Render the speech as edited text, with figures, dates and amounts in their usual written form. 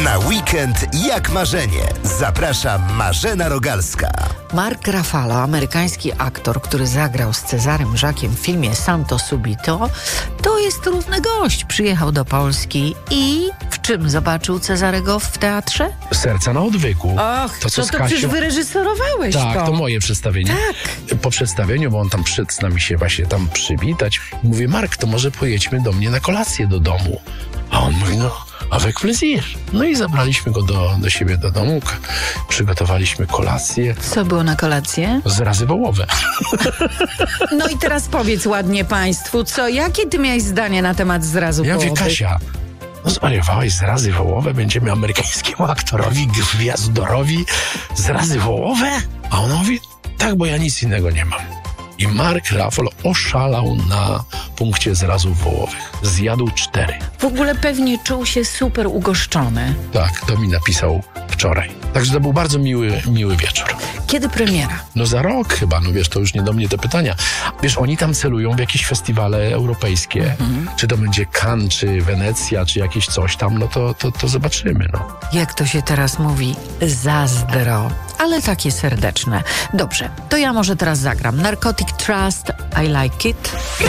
Na weekend jak marzenie. Zaprasza Marzena Rogalska. Mark Ruffalo, amerykański aktor, który zagrał z Cezarym Żakiem w filmie Santo Subito, to jest równy gość. Przyjechał do Polski i w czym zobaczył Cezarego w teatrze? Serca na odwyku. Och, to to przecież wyreżyserowałeś Tak, to moje przedstawienie. Tak. Po przedstawieniu, bo on tam przyszedł z nami się właśnie tam przywitać, mówię: Mark, to może pojedźmy do mnie na kolację do domu. A on mówi: no, avec plaisir. No i zabraliśmy go do siebie do domu, przygotowaliśmy kolację. Co było na kolację? Zrazy wołowe. No i teraz powiedz ładnie państwu, jakie ty miałeś zdanie na temat zrazu Ja mówię: wołowych? Kasia, no zwariowałaś, zrazy wołowe? Będziemy amerykańskiemu aktorowi, gwiazdorowi zrazy wołowe? A on mówi: tak, bo ja nic innego nie mam. I Mark Ruffalo oszalał na punkcie zrazów wołowych. Zjadł 4. W ogóle pewnie czuł się super ugoszczony. Tak, to mi napisał wczoraj. Także to był bardzo miły wieczór. Kiedy premiera? No za rok chyba, no wiesz, to już nie do mnie te pytania. Wiesz, oni tam celują w jakieś festiwale europejskie. Czy to będzie Cannes, czy Wenecja, czy jakieś coś tam, no to zobaczymy, no. Jak to się teraz mówi? Zazdro. Ale takie serdeczne. Dobrze, to ja może teraz zagram. Narcotic Trust, I Like It.